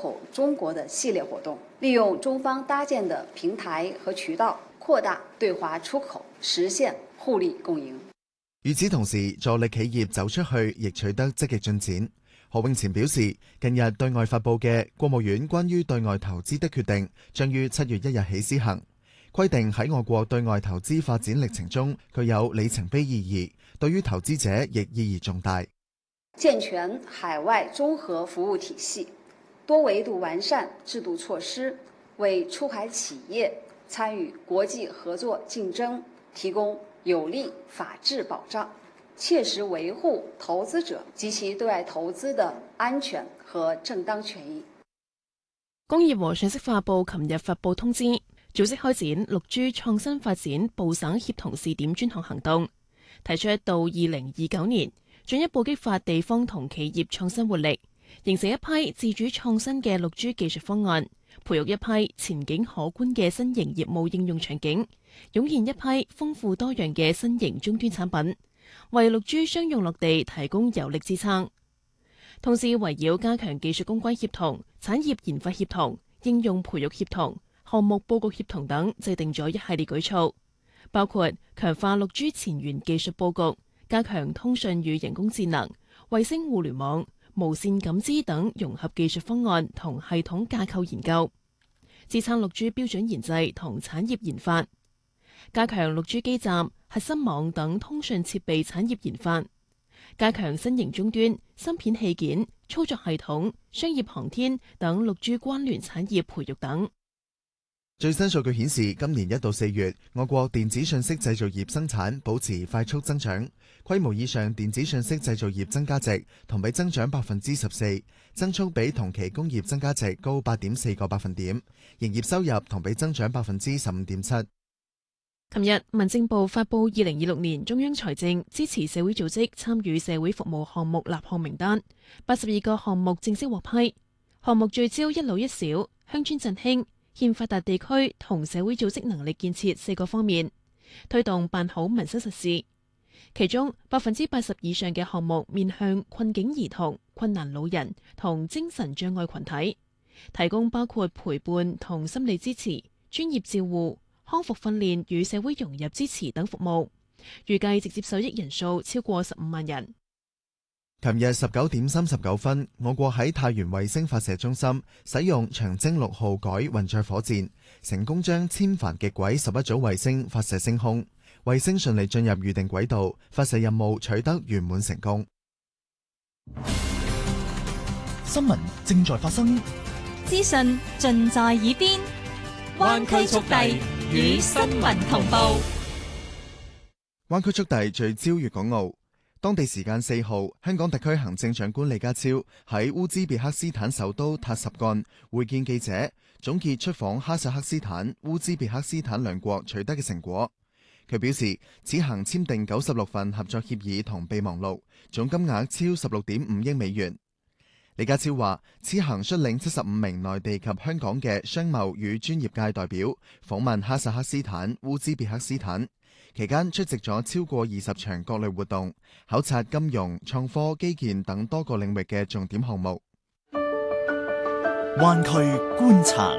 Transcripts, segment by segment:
口中國的系列活動，利用中方搭建的平台和渠道，擴大對華出口，實現互利共贏。 與此同時，助力企業走出去亦取得積極進展。何永前表示，近日對外發布嘅國務院關於對外投資的決定，將於7月1日起施行，規定喺我國對外投資發展歷程中具有里程碑意義，對於投資者亦意義重大。 健全海外綜合服務體系，多維度完善制度措施，為出海企業參與國際合作競爭提供有力法治保障，切實維護投資者及其對外投資的安全和正當權益。 工業和信息化部琴日發布通知，組織開展6G創新發展部省協同試點專項行動，提出到2029年進一步激發地方同企業創新活力，形成一批自主創新嘅6G 技術方案，培育一批前景可觀嘅新型業務應用場景，湧現一批豐富多樣嘅新型終端產品，為6G 商用落地提供有力支撐。同時圍繞加強技術攻關協同、產業研發協同、應用培育協同、項目佈局協同等，制定咗一系列舉措，包括強化6G 前沿技術佈局，加強通訊與人工智能、衛星互聯網、無線感知等融合技術方案同系統架構研究，支撐6G 標準研製同產業研發，加強6G 基站、核心網等通訊設備產業研發，加強新型終端、芯片器件、操作系統、商業航天等6G 關聯產業培育等。 最新數據顯示，今年1到4月，我國電子信息製造業生產保持快速增長，規模以上電子信息製造業增加值同比增長14%，增速比同期工業增加值高8.4個百分點，營業收入同比增長15.7%。 琴日，民政部發布2026年中央財政支持社會組織參與社會服務項目立項名單，82個項目正式獲批，項目聚焦一老一小、鄉村振興、欠發達地區同社會組織能力建設4個方面，推動辦好民生實事。其中80%以上嘅項目面向困境兒童、困難老人同精神障礙群體，提供包括陪伴同心理支持、專業照護、康復訓練與社會融入支持等服務，預計直接受益人數超過15萬人。 琴日19點39分，我國喺太原衛星發射中心使用長征6號改運載火箭，成功將殲繁極軌11組衛星發射升空，衛星順利進入預定軌道，發射任務取得圓滿成功。 新聞正在發生， 資訊盡在耳邊，灣區速遞與新聞同步。 灣區速遞聚焦粵港澳。當地時間4號，香港特區行政長官李家超喺烏茲別克斯坦首都塔什幹會見記者，總結出訪哈薩克斯坦、烏茲別克斯坦兩國取得嘅成果。佢表示，此行簽訂96份合作協議同備忘錄，總金額超16.5億美元。李家超話，此行率領75名內地及香港嘅商貿與專業界代表訪問哈薩克斯坦、烏茲別克斯坦。期間出席咗超過20場各類活動，考察金融、創科、基建等多個領域嘅重點項目。 灣區觀察。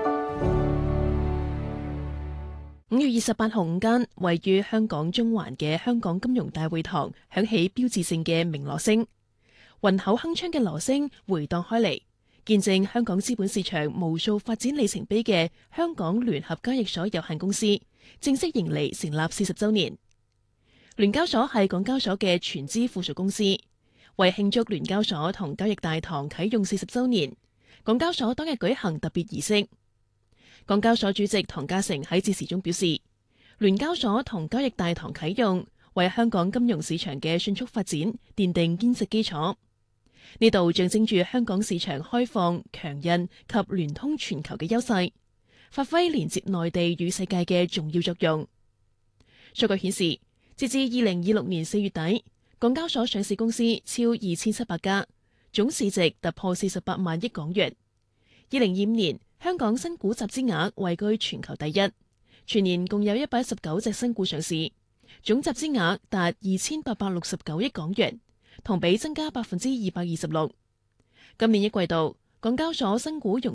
5月28號午間，位於香港中環嘅香港金融大會堂響起標誌性嘅鳴鑼聲，渾厚鏗鏘嘅鑼聲回盪開嚟，見證香港資本市場無數發展里程碑嘅香港聯合交易所有限公司正式迎嚟成立40週年。聯交所係港交所嘅全資附屬公司，為慶祝聯交所同交易大堂啟用40週年，港交所當日舉行特別儀式。港交所主席唐家成喺致辭中表示，聯交所同交易大堂啟用，為香港金融市場嘅迅速發展奠定堅實基礎。呢度象徵住香港市場開放、強韌及聯通全球嘅優勢，發揮連接內地與世界嘅重要作用。數據顯示，截至2026年4月底，港交所上市公司超2700家，總市值突破48萬億港元。2025年，香港新股集資額位居全球第一，全年共有119隻新股上市，總集資額達2869億港元，同比增加226%。今年一季度，港交所新股融